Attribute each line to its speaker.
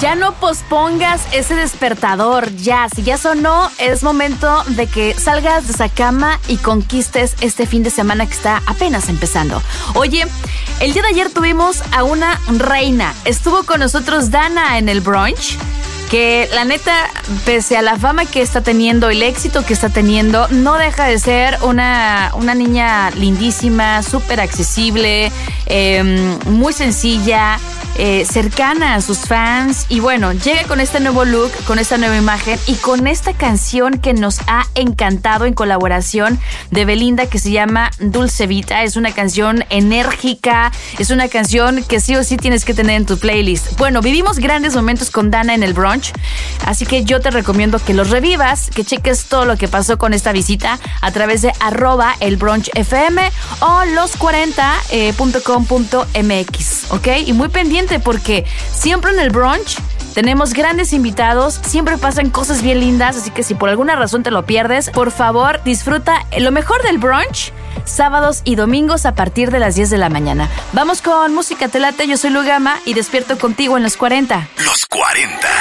Speaker 1: Ya no pospongas ese despertador. Ya, si ya sonó, es momento de que salgas de esa cama y conquistes este fin de semana que está apenas empezando. Oye, el día de ayer tuvimos a una reina. Estuvo con nosotros Dana en el brunch, que la neta, pese a la fama que está teniendo, el éxito que está teniendo, no deja de ser una niña lindísima, súper accesible, muy sencilla, cercana a sus fans. Y bueno, llega con este nuevo look, con esta nueva imagen y con esta canción que nos ha encantado en colaboración de Belinda, que se llama Dulce Vita. Es una canción enérgica, es una canción que sí o sí tienes que tener en tu playlist. Bueno, vivimos grandes momentos con Dana en el brunch, así que yo te recomiendo que los revivas, que cheques todo lo que pasó con esta visita a través de @elbrunchfm o los40.com.mx, ¿ok? Y muy pendiente, porque siempre en el brunch tenemos grandes invitados, siempre pasan cosas bien lindas, así que si por alguna razón te lo pierdes, por favor disfruta lo mejor del brunch, sábados y domingos a partir de las 10 de la mañana. Vamos con música, te late, yo soy Lu Gama y despierto contigo en los 40.
Speaker 2: Los 40.